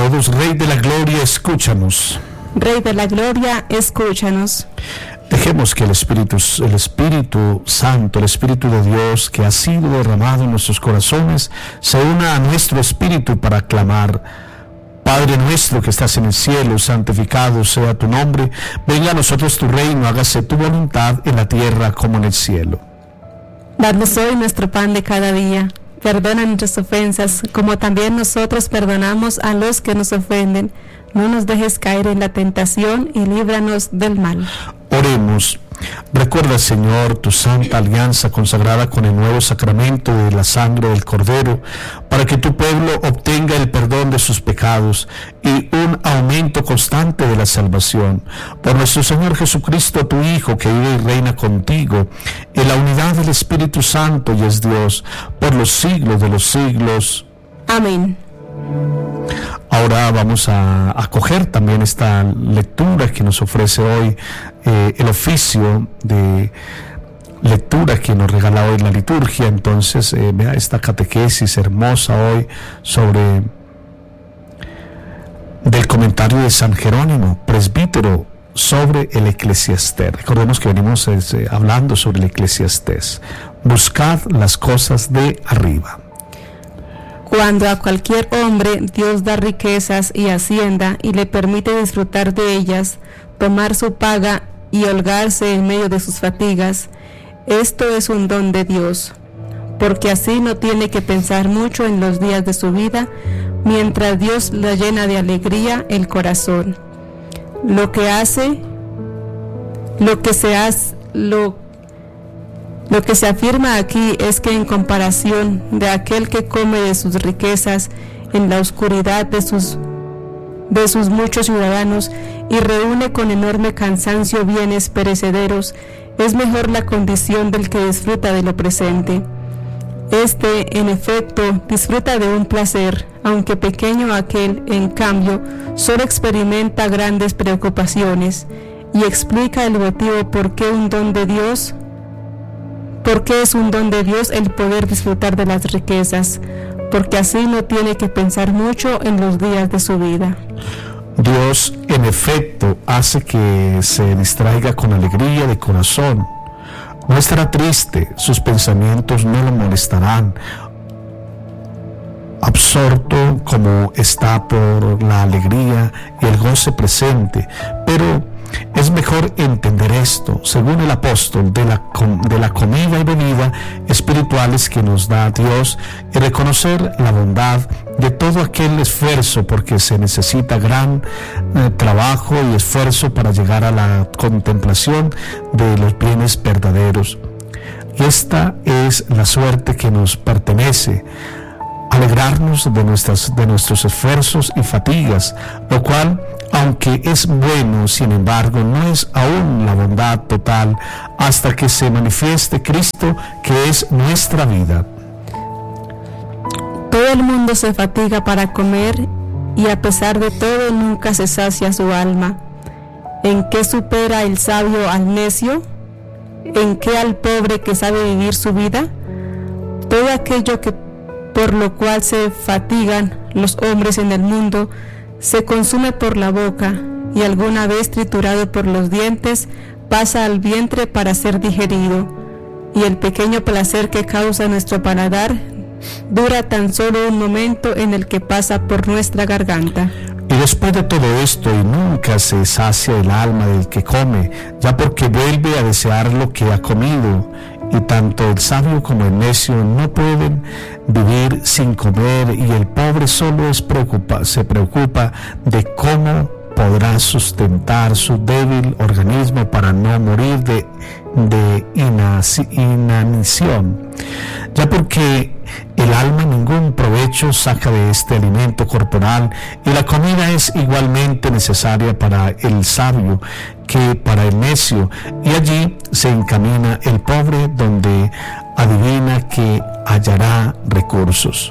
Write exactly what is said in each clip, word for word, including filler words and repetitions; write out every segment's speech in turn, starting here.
todos. Rey de la Gloria, escúchanos. Rey de la Gloria, escúchanos. Dejemos que el Espíritu, el Espíritu Santo, el Espíritu de Dios que ha sido derramado en nuestros corazones, se una a nuestro espíritu para clamar: Padre nuestro que estás en el cielo, santificado sea tu nombre, venga a nosotros tu reino, hágase tu voluntad en la tierra como en el cielo. Danos hoy nuestro pan de cada día. Perdona nuestras ofensas, como también nosotros perdonamos a los que nos ofenden. No nos dejes caer en la tentación y líbranos del mal. Oremos. Recuerda, Señor, tu santa alianza consagrada con el nuevo sacramento de la sangre del Cordero, para que tu pueblo obtenga el perdón de sus pecados y un aumento constante de la salvación. Por nuestro Señor Jesucristo, tu Hijo, que vive y reina contigo en la unidad del Espíritu Santo y es Dios, por los siglos de los siglos. Amén. Ahora vamos a acoger también esta lectura que nos ofrece hoy eh, el oficio de lectura que nos regala hoy la liturgia. Entonces, eh, vea esta catequesis hermosa hoy sobre del comentario de San Jerónimo, presbítero, sobre el Eclesiastés. Recordemos que venimos eh, hablando sobre el Eclesiastés. Buscad las cosas de arriba. Cuando a cualquier hombre Dios da riquezas y hacienda y le permite disfrutar de ellas, tomar su paga y holgarse en medio de sus fatigas, esto es un don de Dios, porque así no tiene que pensar mucho en los días de su vida, mientras Dios le llena de alegría el corazón. Lo que hace, lo que se hace, lo Lo que se afirma aquí es que en comparación de aquel que come de sus riquezas en la oscuridad de sus, de sus muchos ciudadanos y reúne con enorme cansancio bienes perecederos, es mejor la condición del que disfruta de lo presente. Este, en efecto, disfruta de un placer, aunque pequeño aquel, en cambio, solo experimenta grandes preocupaciones y explica el motivo por qué un don de Dios Porque es un don de Dios el poder disfrutar de las riquezas, porque así no tiene que pensar mucho en los días de su vida. Dios, en efecto, hace que se distraiga con alegría de corazón. No estará triste, sus pensamientos no lo molestarán, absorto como está por la alegría y el goce presente, pero es mejor entender esto, según el apóstol, de la, de la comida y bebida espirituales que nos da Dios, y reconocer la bondad de todo aquel esfuerzo, porque se necesita gran eh, trabajo y esfuerzo para llegar a la contemplación de los bienes verdaderos. Y esta es la suerte que nos pertenece, alegrarnos de, nuestras, de nuestros esfuerzos y fatigas, lo cual, aunque es bueno, sin embargo, no es aún la bondad total hasta que se manifieste Cristo, que es nuestra vida. Todo el mundo se fatiga para comer y a pesar de todo nunca se sacia su alma. ¿En qué supera el sabio al necio? ¿En qué al pobre que sabe vivir su vida? Todo aquello que por lo cual se fatigan los hombres en el mundo se consume por la boca y alguna vez triturado por los dientes pasa al vientre para ser digerido, y el pequeño placer que causa nuestro paladar dura tan solo un momento en el que pasa por nuestra garganta. Y después de todo esto, y nunca se sacia el alma del que come, ya porque vuelve a desear lo que ha comido, y tanto el sabio como el necio no pueden vivir sin comer, y el pobre solo es preocupa, se preocupa de cómo podrá sustentar su débil organismo para no morir de, de inanición, ya porque el alma ningún provecho saca de este alimento corporal, y la comida es igualmente necesaria para el sabio que para el necio, y allí se encamina el pobre donde adivina que hallará recursos.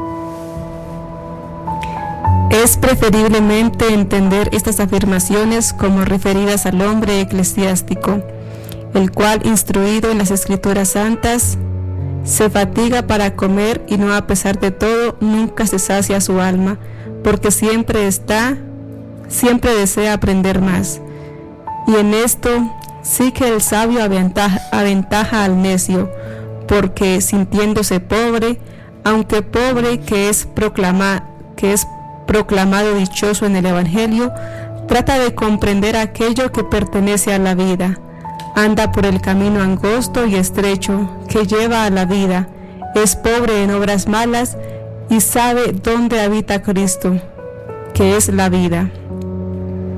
Es preferiblemente entender estas afirmaciones como referidas al hombre eclesiástico, el cual, instruido en las Escrituras Santas, se fatiga para comer y no, a pesar de todo, nunca se sacia su alma, porque siempre está, siempre desea aprender más. Y en esto sí que el sabio aventaja, aventaja al necio, porque sintiéndose pobre, aunque pobre que es, proclama, que es proclamado dichoso en el Evangelio, trata de comprender aquello que pertenece a la vida. Anda por el camino angosto y estrecho que lleva a la vida, es pobre en obras malas y sabe dónde habita Cristo, que es la vida.